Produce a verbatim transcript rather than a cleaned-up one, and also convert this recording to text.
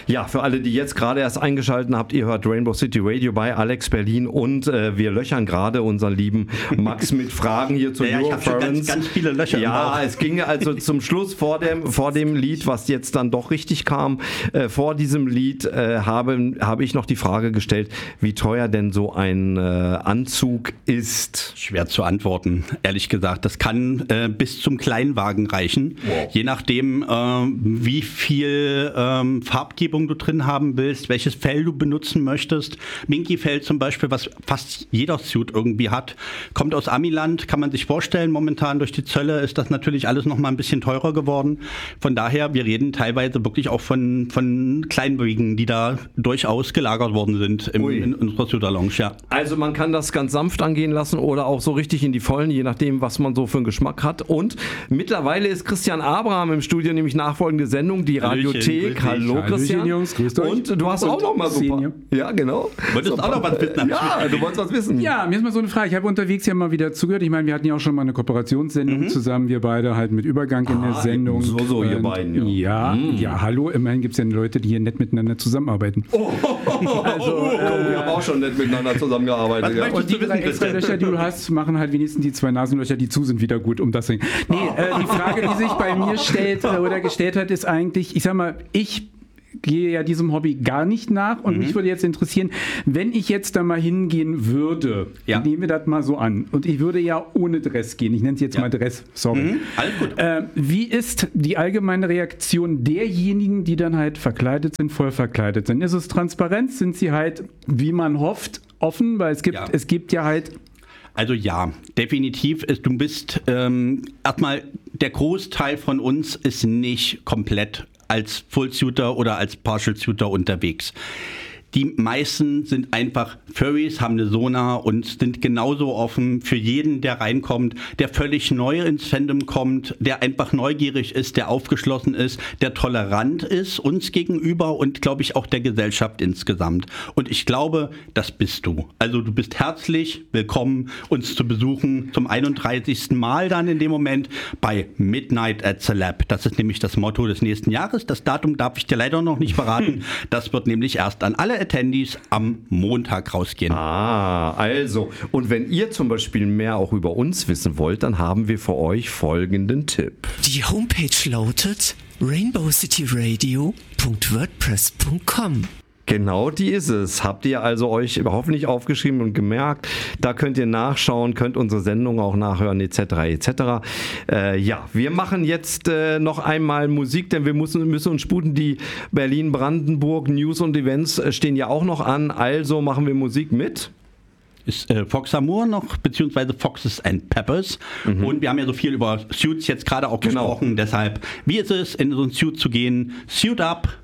Ja, für alle, die jetzt gerade erst eingeschaltet habt, ihr hört Rainbow City Radio bei Alex Berlin und äh, wir löchern gerade unseren lieben Max mit Fragen hier zu ja, ja, ich habe schon ganz, ganz viele Löcher. Ja, es ging also zum Schluss vor dem, vor dem Lied, was jetzt dann doch richtig kam, äh, vor diesem Lied äh, habe, habe ich noch die Frage gestellt, wie teuer denn so ein äh, Anzug ist. Schwer zu antworten, ehrlich gesagt. Das kann äh, bis zum Kleinwagen reichen, wow. Je nachdem, äh, wie viel ähm, Farbgebung du drin haben willst, welches Fell du benutzen möchtest. Minky-Fell zum Beispiel, was fast jeder Suit irgendwie hat, kommt aus Amiland, kann man sich vorstellen. Momentan durch die Zölle ist das natürlich alles noch mal ein bisschen teurer geworden. Von daher, wir reden teilweise wirklich auch von, von Kleinwägen, die da durchaus gelagert worden sind im, in unserer Suit-Lounge. Ja. Also man kann das ganz sanft angehen lassen oder auch so richtig in die Vollen, je nachdem, was man so für einen Geschmack hat. Und mittlerweile ist Christian Abraham im Studio, nämlich nachfolgende Sendung, die Radiothek. Hallo Hallöchen, Christian. Jungs, grüßt euch. Und du hast und auch noch mal super. Senior. Ja, genau. Wolltest so, auch noch was wissen? Ja, du wolltest was wissen. Ja, mir ist mal so eine Frage. Ich habe unterwegs ja mal wieder zugehört. Ich meine, wir hatten ja auch schon mal eine Kooperationssendung mhm. zusammen, wir beide halt mit Übergang ah, in der Sendung. So, so, ihr beiden. Ja, ja, mhm. ja hallo. Immerhin gibt es ja Leute, die hier nett miteinander zusammenarbeiten. Oh, oh, oh, also, oh, äh, wir haben auch schon nett miteinander zusammengearbeitet. Ja. Und die drei extra Löcher, die du hast, machen halt wenigstens die zwei Nasenlöcher, die zu sind, wieder gut, um das Ding. Nee, äh, die Frage, die sich bei mir stellt äh, oder gestellt hat, ist eigentlich, ich sag mal, ich gehe ja diesem Hobby gar nicht nach und mhm. mich würde jetzt interessieren, wenn ich jetzt da mal hingehen würde, ja. nehmen wir das mal so an, und ich würde ja ohne Dress gehen, ich nenne es jetzt ja. mal Dress, sorry. Mhm. Alles gut. Äh, wie ist die allgemeine Reaktion derjenigen, die dann halt verkleidet sind, voll verkleidet sind? Ist es transparent? Sind sie halt, wie man hofft, offen? Weil es gibt, ja. es gibt ja halt Also ja, definitiv ist, du bist ähm, erstmal, der Großteil von uns ist nicht komplett als Full-Suiter oder als Partial-Suiter unterwegs. Die meisten sind einfach Furries, haben eine Sonar und sind genauso offen für jeden, der reinkommt, der völlig neu ins Fandom kommt, der einfach neugierig ist, der aufgeschlossen ist, der tolerant ist uns gegenüber und, glaube ich, auch der Gesellschaft insgesamt. Und ich glaube, das bist du. Also du bist herzlich willkommen, uns zu besuchen zum einunddreißigsten Mal dann in dem Moment bei Midnight at the Lab. Das ist nämlich das Motto des nächsten Jahres. Das Datum darf ich dir leider noch nicht verraten. Das wird nämlich erst an alle Attendees am Montag rausgehen. Ah, also. Und wenn ihr zum Beispiel mehr auch über uns wissen wollt, dann haben wir für euch folgenden Tipp. Die Homepage lautet rainbow city radio punkt wordpress punkt com. Genau, die ist es. Habt ihr also euch hoffentlich aufgeschrieben und gemerkt. Da könnt ihr nachschauen, könnt unsere Sendung auch nachhören, et cetera et cetera. Äh, ja, wir machen jetzt äh, noch einmal Musik, denn wir müssen, müssen uns sputen. Die Berlin-Brandenburg News und Events äh, stehen ja auch noch an. Also machen wir Musik mit... ist äh, Fox Amour noch, beziehungsweise Foxes and Peppers. Mhm. Und wir haben ja so viel über Suits jetzt gerade auch genau. gesprochen. Deshalb, wie ist es, in so ein Suit zu gehen? Suit up,